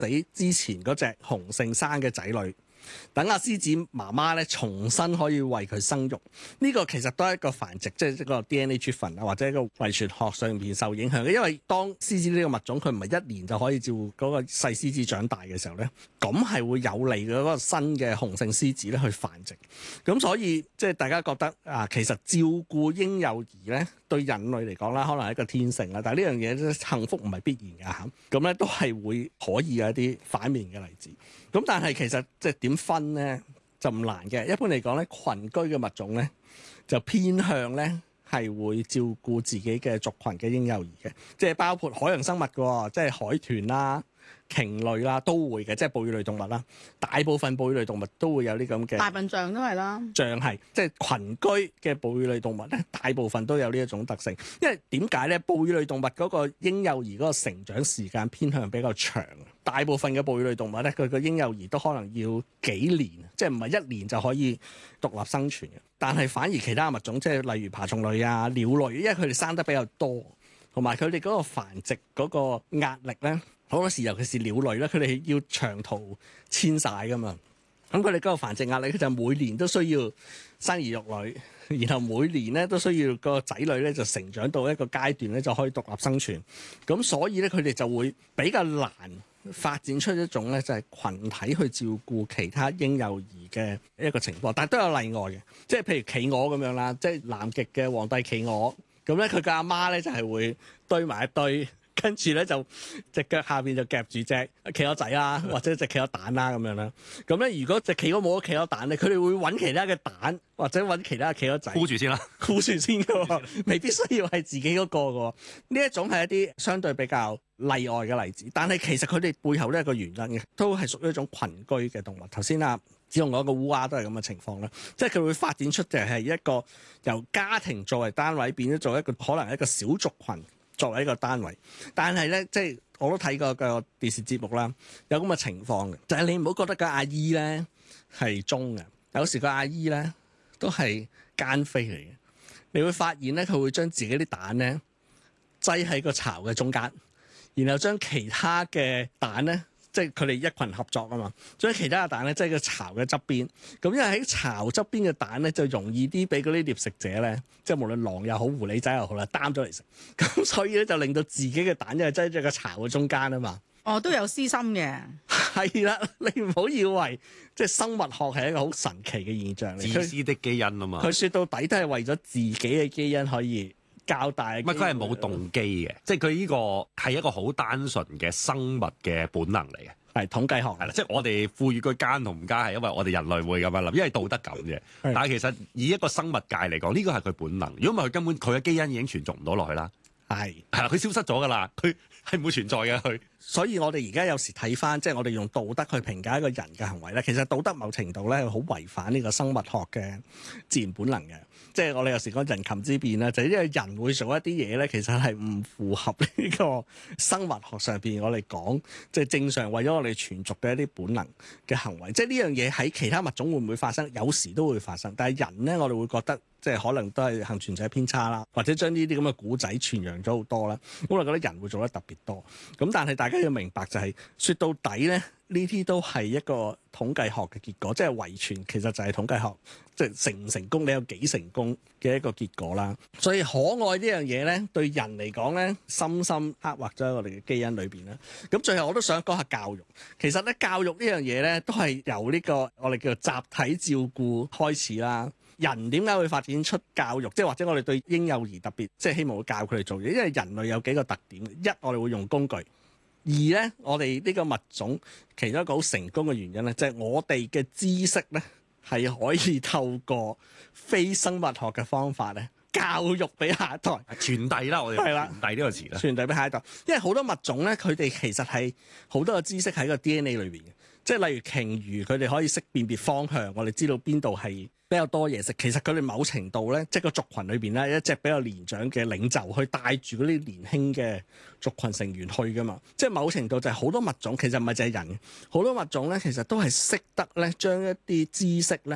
死之前嗰隻雄性生嘅仔女。等阿獅子媽媽咧重新可以為佢生育，呢個其實都係一個繁殖，即係一個 DNA driven啊，或者一個遺傳學上邊受影響嘅。因為當獅子呢個物種佢唔係一年就可以照顧嗰個細獅子長大嘅時候咧，咁係會有利嘅嗰個新嘅雄性獅子咧去繁殖。咁所以即係大家覺得啊，其實照顧嬰幼兒咧對人類嚟講啦，可能係一個天性啦，但係呢樣嘢咧幸福唔係必然㗎嚇。咁咧都係會可以有一啲反面嘅例子。咁但係其實即係點分咧就唔難嘅。一般嚟講咧，群居嘅物種咧就偏向咧係會照顧自己嘅族群嘅嬰幼兒嘅，即係包括海洋生物嘅，即係海豚啦、鯨類啦都會嘅，即係哺乳類動物啦。大部分哺乳類動物都會有呢咁嘅， 大笨象都係啦， 象係即係群居嘅哺乳類動物咧，大部分都有呢一種特性。因為點解咧？哺乳類動物嗰個嬰幼兒嗰個成長時間偏向比較長。大部分嘅哺乳類動物咧，佢個嬰幼兒都可能要幾年，即係唔係一年就可以獨立生存嘅。但係反而其他物種，即係例如爬蟲類啊、鳥類，因為佢哋生得比較多，同埋佢哋嗰個繁殖嗰個壓力咧，好多時尤其是鳥類咧，佢哋要長途遷徙噶嘛。咁佢哋嗰個繁殖壓力，佢就每年都需要生兒育女，然後每年咧都需要個仔女咧就成長到一個階段咧就可以獨立生存。咁所以咧佢哋就會比較難發展出一種咧就係群體去照顧其他嬰幼兒嘅一個情況，但係都有例外嘅，即係譬如企鵝咁樣啦，即係南極嘅皇帝企鵝，咁咧佢嘅阿媽咧就係會堆埋一堆。跟住咧就隻腳下邊就夾住隻企鵝仔啦，或者隻企鵝蛋啦咁樣啦。咁咧如果隻企鵝冇咗企鵝蛋咧，佢哋會揾其他嘅蛋或者揾其他嘅企鵝仔箍住先啦， 箍住先嘅喎，未必需要係自己嗰個嘅喎。呢一種係一啲相對比較例外嘅例子，但係其實佢哋背後都係一個原因嘅，都係屬於一種群居嘅動物。頭先啊，子龍講個烏鴉都係咁嘅情況啦，即係佢會發展出就係一個由家庭作為單位變咗做一個可能一個小族群。作為一個單位，但係咧，即係我都睇過個電視節目啦，有咁嘅情況嘅，就係你唔好覺得個阿姨咧係忠嘅，有時個阿姨咧都係奸妃嚟嘅。你會發現咧，佢會將自己啲蛋咧擠喺個巢嘅中間，然後將其他嘅蛋咧。即係佢哋一群合作啊嘛，將其他嘅蛋咧，即係個巢嘅側邊。咁因為喺巢側邊嘅蛋咧，就容易啲俾嗰啲獵食者咧，即係無論狼又好、狐狸仔又好啦，擔咗嚟食。咁所以咧就令到自己嘅蛋因為擠咗個巢嘅中間啊嘛。 哦，都有私心嘅。 係啦，你唔好以為即係生物學係一個好神奇嘅現象嚟。 自私的基因啊嘛。 佢説到底都係為咗自己嘅基因可以。較大， 唔係佢係冇動機嘅，即係佢呢個係一個好單純嘅生物嘅本能嚟嘅， 係統計學係啦，即係我哋賦予佢奸同唔奸係因為我哋人類會咁樣諗，因為道德感嘅。但係其實以一個生物界嚟講，呢個係佢本能。如果唔係，佢根本佢嘅基因已經傳續唔到落去啦。係啦，佢消失咗㗎啦，佢係唔會存在嘅佢。 所以我哋而家有時睇翻，即係我哋用道德去評價一個人嘅行為咧，其實道德某程度咧係好違反呢個生物學嘅自然本能嘅。即係我哋有時講人禽之辨啦，就係因為人會做一啲嘢咧，其實係唔符合呢個生物學上邊我哋講即係正常為咗我哋存續嘅一啲本能嘅行為。即係呢樣嘢喺其他物種會唔會發生？有時都會發生，但係人咧，我哋會覺得即係可能都係幸存者偏差啦，或者將呢啲咁嘅古仔傳揚咗好多啦。咁我覺得人會做得特別多。咁但係大家要明白就係說到底咧，呢啲都係一個統計學嘅結果，即係遺傳其實就係統計學，即係成唔成功，你有幾成功嘅一個結果啦。所以可愛呢樣嘢咧，對人嚟講咧，深深刻畫咗喺我哋嘅基因裏邊啦。咁最後我都想講下教育。其實咧，教育呢樣嘢咧，都係由呢個我哋叫做集體照顧開始啦。人點解會發展出教育？即係或者我哋對嬰幼兒特別，即係希望會教佢哋做嘢，因為人類有幾個特點：一，我哋會用工具；二咧，我哋呢個物種其中一個好成功嘅原因咧，就係我哋嘅知識咧係可以透過非生物學嘅方法咧教育俾下一代傳遞啦。我哋係啦，傳遞呢個詞啦， 傳遞俾下一代。因為好多物種咧，佢哋其實係好多嘅知識喺個 DNA 裏邊嘅，即係例如鯨魚，佢哋可以識辨別方向，我哋知道邊度係比較多嘢食。其實佢哋某程度咧，即係個族群裏邊咧，一隻比較年長嘅領袖去帶住嗰啲年輕嘅族群成員去噶嘛。即係某程度就係好多物種，其實唔係淨係人，好多物種咧，其實都係識得咧將一啲知識咧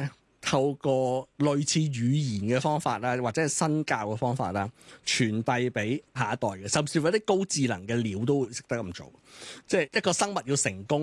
透過類似語言嘅方法啦，或者係身教嘅方法啦，傳遞俾下一代嘅，甚至乎一啲高智能嘅鳥都會識得咁做。即係一個生物要成功。